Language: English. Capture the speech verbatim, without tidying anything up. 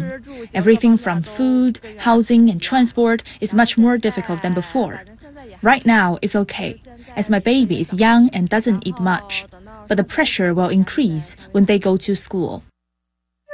Everything from food, housing, and transport is much more difficult than before. Right now, it's okay, as my baby is young and doesn't eat much, but the pressure will increase when they go to school.